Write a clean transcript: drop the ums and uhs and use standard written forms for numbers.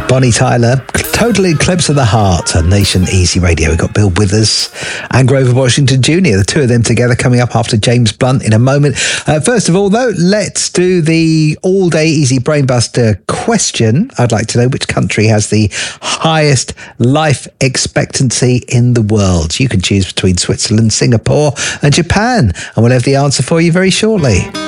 Bonnie Tyler, Total Eclipse of the Heart on Nation Easy Radio. We've got Bill Withers and Grover Washington Jr., the two of them together, coming up after James Blunt in a moment. First of all, though, let's do the all-day easy brainbuster question. I'd like to know which country has the highest life expectancy in the world. You can choose between Switzerland, Singapore and Japan, and we'll have the answer for you very shortly.